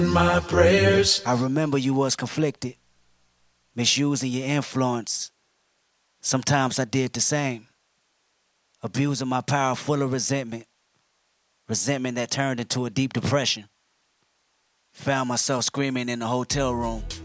My prayers. I remember you was conflicted, misusing your influence. Sometimes I did the same, abusing my power full of resentment, resentment that turned into a deep depression. Found myself screaming in the hotel room,